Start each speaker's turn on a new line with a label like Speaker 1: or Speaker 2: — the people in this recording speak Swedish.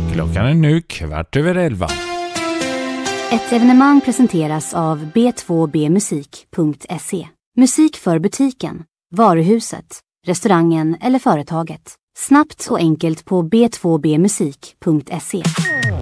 Speaker 1: Klockan är nu 11:15.
Speaker 2: Ett evenemang presenteras av b2bmusik.se. Musik för butiken, varuhuset, restaurangen eller företaget. Snabbt och enkelt på b2bmusik.se.